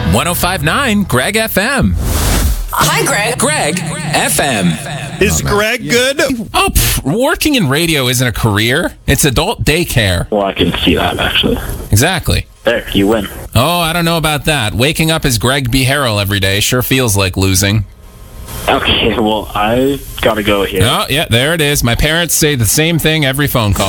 1059 Greg FM. Hi, Greg. Greg FM. Is Greg good? Oh, working in radio isn't a career. It's adult daycare. Well, I can see that, actually. Exactly. There, you win. Oh, I don't know about that. Waking up as Greg B. Harrell every day sure feels like losing. Okay, well, I gotta go here. Oh, yeah, there it is. My parents say the same thing every phone call.